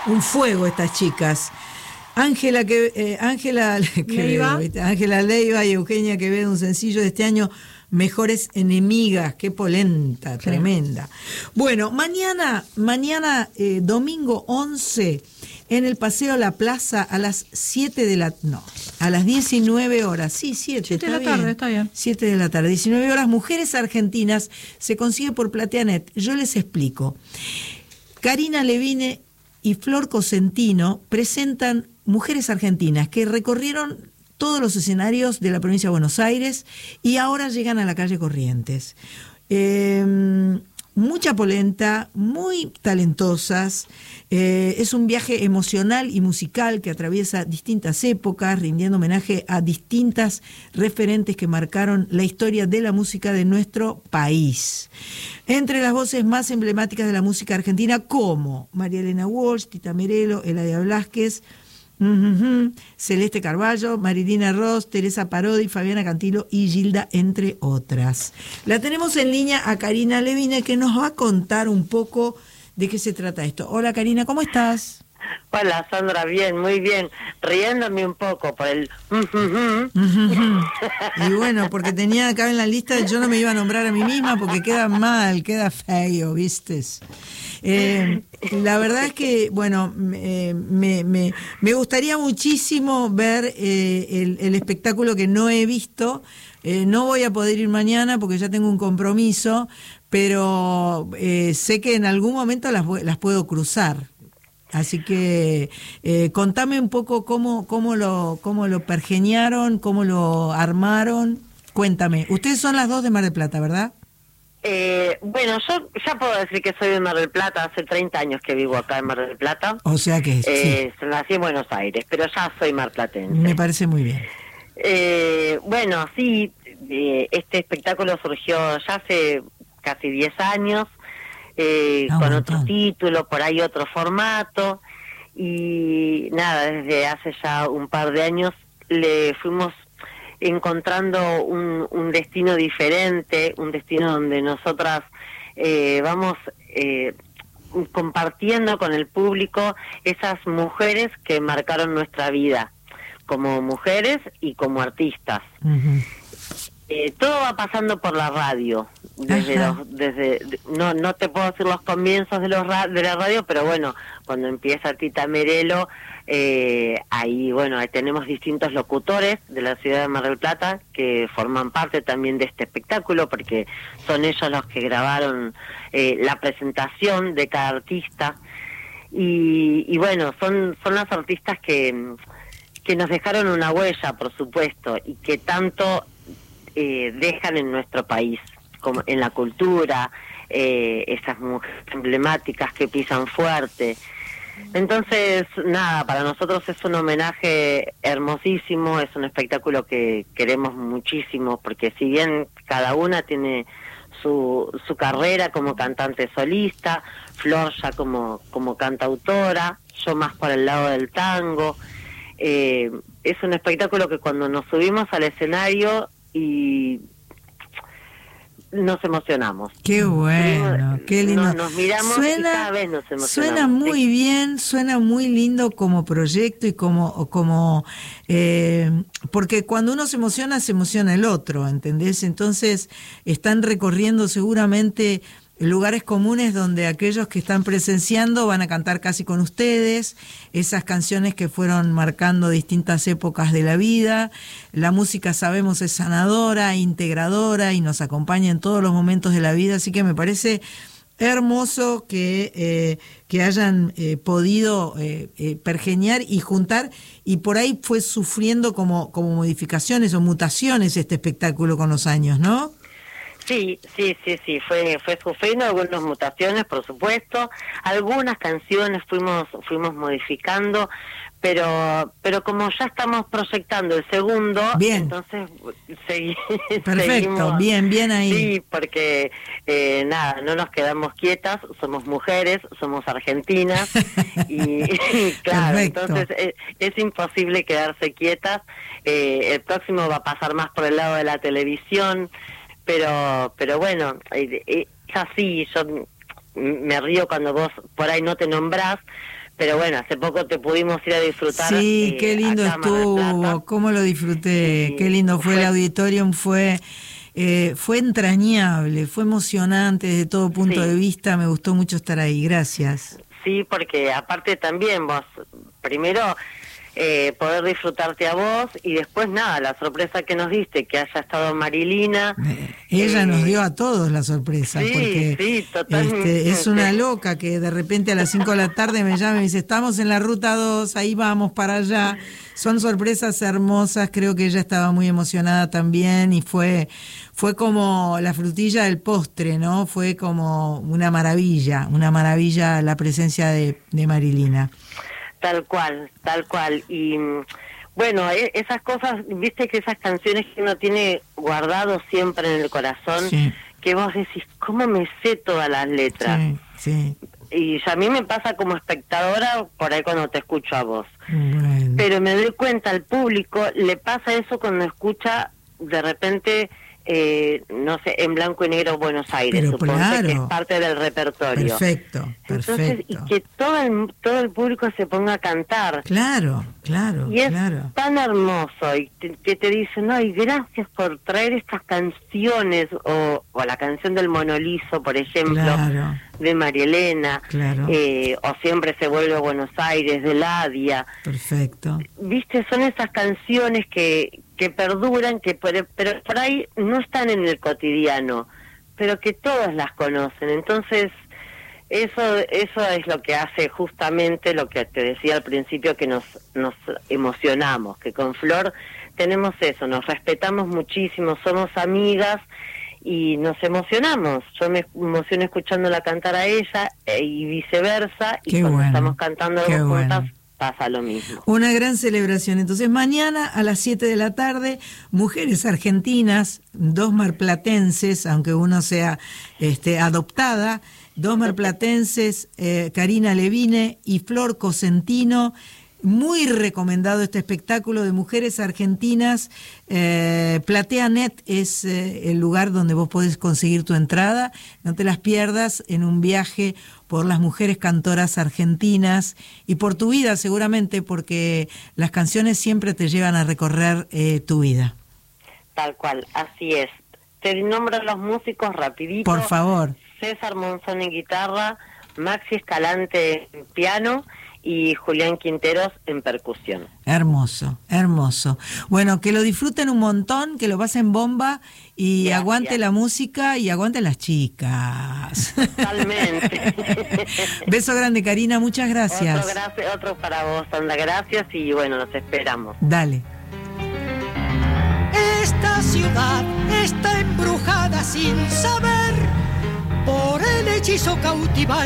un fuego estas chicas. Ángela Leiva. Ángela Leiva y Eugenia Quevedo, un sencillo de este año, Mejores Enemigas. Qué polenta, Sí. tremenda. Bueno, mañana domingo 11, en el Paseo La Plaza a las 19 horas. Sí, 7 7 de la tarde, está bien. 7 de la tarde, 19 horas, Mujeres Argentinas, se consigue por Plateanet. Yo les explico. Karina Levine y Flor Cosentino presentan Mujeres Argentinas que recorrieron todos los escenarios de la provincia de Buenos Aires y ahora llegan a la calle Corrientes. Mucha polenta, muy talentosas. Es un viaje emocional y musical que atraviesa distintas épocas, rindiendo homenaje a distintas referentes que marcaron la historia de la música de nuestro país. Entre las voces más emblemáticas de la música argentina, como María Elena Walsh, Tita Merelo, Eladia Blasquez, Celeste Carballo, Marilina Ross, Teresa Parodi, Fabiana Cantilo y Gilda, entre otras. La tenemos en línea a Karina Levine, que nos va a contar un poco de qué se trata esto. Hola Karina, ¿cómo estás? Hola Sandra, bien, muy bien, riéndome un poco por el... Y bueno, porque tenía acá en la lista, yo no me iba a nombrar a mí misma porque queda mal, queda feo, ¿vistes? La verdad es que, bueno, me gustaría muchísimo ver el espectáculo que no he visto. No voy a poder ir mañana porque ya tengo un compromiso, pero sé que en algún momento las puedo cruzar. Así que contame un poco cómo lo pergeniaron, cómo lo armaron. Cuéntame. Ustedes son las dos de Mar del Plata, ¿verdad? Bueno, yo ya puedo decir que soy de Mar del Plata, hace 30 años que vivo acá en Mar del Plata. O sea que sí. Nací en Buenos Aires, pero ya soy marplatense. Me parece muy bien. Bueno, sí, este espectáculo surgió ya hace casi 10 años, con otro título, por ahí otro formato, y nada, desde hace ya un par de años le fuimos encontrando un destino diferente, un destino donde nosotras vamos compartiendo con el público esas mujeres que marcaron nuestra vida, como mujeres y como artistas. Uh-huh. Todo va pasando por la radio, no te puedo decir los comienzos de la radio, pero bueno, cuando empieza Tita Merelo, ahí tenemos distintos locutores de la ciudad de Mar del Plata que forman parte también de este espectáculo, porque son ellos los que grabaron la presentación de cada artista, y bueno, son las artistas que nos dejaron una huella, por supuesto, y que tanto dejan en nuestro país, como en la cultura, esas mujeres emblemáticas que pisan fuerte. Entonces, nada, para nosotros es un homenaje hermosísimo, es un espectáculo que queremos muchísimo, porque si bien cada una tiene su carrera como cantante solista, Flor ya como cantautora, yo más por el lado del tango, es un espectáculo que cuando nos subimos al escenario y nos emocionamos. Qué bueno, qué lindo. Nos miramos y cada vez nos emocionamos. Suena muy bien, suena muy lindo como proyecto y como porque cuando uno se emociona el otro, ¿entendés? Entonces están recorriendo seguramente lugares comunes donde aquellos que están presenciando van a cantar casi con ustedes, esas canciones que fueron marcando distintas épocas de la vida. La música, sabemos, es sanadora, integradora y nos acompaña en todos los momentos de la vida, así que me parece hermoso que hayan podido pergeñar y juntar, y por ahí fue sufriendo como modificaciones o mutaciones este espectáculo con los años, ¿no? Sí, fue sufriendo algunas mutaciones, por supuesto. Algunas canciones fuimos modificando, pero como ya estamos proyectando el segundo, bien. Entonces perfecto, seguimos. Bien ahí. Sí, porque nada, no nos quedamos quietas, somos mujeres, somos argentinas y claro, perfecto. Entonces es imposible quedarse quietas. El próximo va a pasar más por el lado de la televisión. Pero bueno, es así, yo me río cuando vos por ahí no te nombrás, pero bueno, hace poco te pudimos ir a disfrutar. Sí, qué lindo estuvo, cómo lo disfruté, qué lindo fue el auditorium, fue entrañable, fue emocionante desde todo punto de vista, me gustó mucho estar ahí, gracias. Sí, porque aparte también vos, primero poder disfrutarte a vos y después nada, la sorpresa que nos diste, que haya estado Marilina. Ella nos dio a todos la sorpresa, sí, porque sí, totalmente. Es una loca que de repente a las 5 de la tarde me llama y me dice, estamos en la ruta 2, ahí vamos para allá. Son sorpresas hermosas, creo que ella estaba muy emocionada también y fue como la frutilla del postre, ¿no? Fue como una maravilla la presencia de Marilina. Tal cual. Y bueno, esas cosas, viste que esas canciones que uno tiene guardado siempre en el corazón, sí, que vos decís, ¿cómo me sé todas las letras? Sí. Y a mí me pasa como espectadora por ahí cuando te escucho a vos. Bueno. Pero me doy cuenta, al público le pasa eso cuando escucha de repente... no sé, en blanco y negro Buenos Aires, pero supongo claro, que es parte del repertorio. Perfecto. Entonces, y que todo el público se ponga a cantar. Claro. Y es tan hermoso, y que te dicen, no, y gracias por traer estas canciones, o la canción del Monolizo, por ejemplo, claro, de María Elena, claro, o Siempre se vuelve a Buenos Aires, de Ladia. Perfecto. Viste, son esas canciones que perduran, pero por ahí no están en el cotidiano, pero que todos las conocen. Entonces, eso es lo que hace justamente lo que te decía al principio, que nos emocionamos, que con Flor tenemos eso, nos respetamos muchísimo, somos amigas y nos emocionamos. Yo me emociono escuchándola cantar a ella y viceversa, y cuando estamos cantando juntas, pasa lo mismo. Una gran celebración. Entonces, mañana a las 7 de la tarde, mujeres argentinas, 2 marplatenses, aunque uno sea adoptada, 2 marplatenses, Karina Levine y Flor Cosentino. Muy recomendado este espectáculo de mujeres argentinas. PlateaNet es el lugar donde vos podés conseguir tu entrada. No te las pierdas en un viaje por las mujeres cantoras argentinas y por tu vida seguramente, porque las canciones siempre te llevan a recorrer tu vida. Tal cual, así es. Te nombro los músicos rapidito. Por favor. César Monzón en guitarra, Maxi Escalante en piano y Julián Quinteros en percusión. Hermoso. Bueno, que lo disfruten un montón, que lo pasen bomba y gracias. Aguante la música y aguante las chicas. Totalmente. Beso grande, Karina, muchas gracias. Otro para vos, Sandra, gracias y bueno, nos esperamos. Dale. Esta ciudad está embrujada sin saber por el hechizo cautivar.